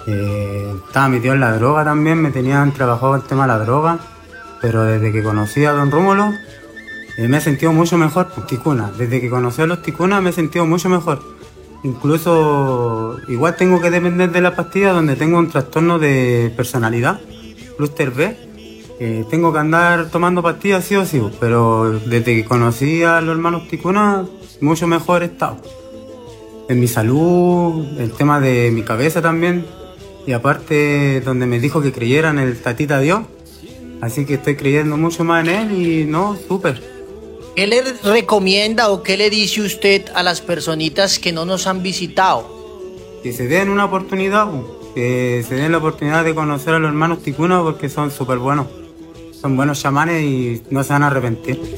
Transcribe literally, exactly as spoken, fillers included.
Eh, estaba metido en la droga también, me tenían trabajado el tema de la droga, pero desde que conocí a Don Rómulo eh, me he sentido mucho mejor, pues, ticuna. Desde que conocí a los ticunas me he sentido mucho mejor. Incluso igual tengo que depender de la pastilla donde tengo un trastorno de personalidad, clúster B. Eh, tengo que andar tomando pastillas sí o sí, pero desde que conocí a los hermanos ticunas, mucho mejor he estado. En mi salud, el tema de mi cabeza también. Y aparte, donde me dijo que creyera en el Tatita Dios. Así que estoy creyendo mucho más en él y no, súper. ¿Qué le recomienda o qué le dice usted a las personitas que no nos han visitado? Que se den una oportunidad, que se den la oportunidad de conocer a los hermanos ticunas porque son súper buenos. Son buenos chamanes y no se van a arrepentir.